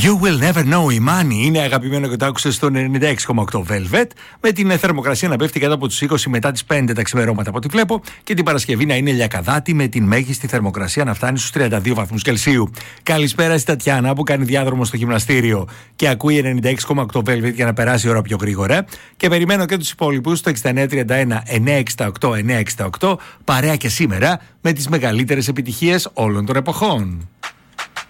You will never know, η Money είναι αγαπημένο και το άκουσε στο 96,8 Velvet, με την θερμοκρασία να πέφτει κάτω από τους 20 μετά τις 5 τα ξημερώματα από ό,τι βλέπω, και την Παρασκευή να είναι λιακαδάτη με την μέγιστη θερμοκρασία να φτάνει στους 32 βαθμούς Κελσίου. Καλησπέρα στη Τατιάνα που κάνει διάδρομο στο γυμναστήριο και ακούει 96,8 Velvet για να περάσει η ώρα πιο γρήγορα. Και περιμένω και τους υπόλοιπους στο 6931 968 968, παρέα και σήμερα με τις μεγαλύτερες επιτυχίες όλων των εποχών.